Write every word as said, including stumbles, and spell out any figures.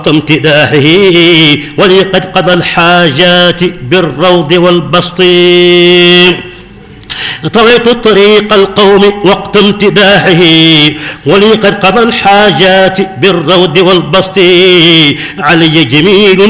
امتداحه ولي قد قضى الحاجات بالروض والبسط. طويت طريق القوم وقت امتداحه ولي قد قضى الحاجات بالروض والبسط. علي جميل